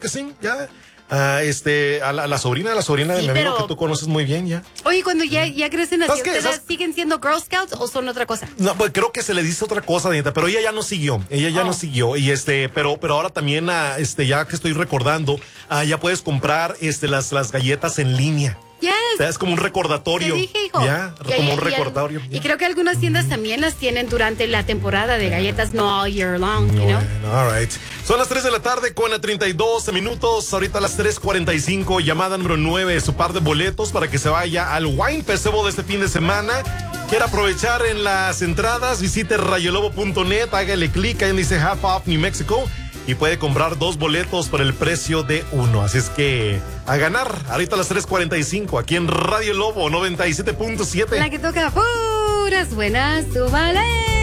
que sí, ya. A la sobrina de mi amigo que tú conoces muy bien, ya. Oye, cuando ya crecen así, ¿Sabes? ¿siguen siendo Girl Scouts o son otra cosa? No, pues creo que se le dice otra cosa, Dianita, pero ella ya no siguió. Y pero ahora también, ya que estoy recordando, ya puedes comprar, las galletas en línea. Yes. O sea, es como un recordatorio. Te dije, hijo. Ya, como un recordatorio. Y creo que algunas tiendas también las tienen durante la temporada de galletas, no all year long, you know? All right. Son las 3 de la tarde con 32 minutos. Ahorita a las 3:45, llamada número 9, su par de boletos para que se vaya al Wine Festival de este fin de semana. Quiere aprovechar en las entradas, visite rayolobo.net, hágale clic, ahí dice Half Off New Mexico. Y puede comprar 2 boletos por el precio de 1. Así es que a ganar. Ahorita a las 3:45 aquí en Radio Lobo 97.7. La que toca puras buenas, súbale.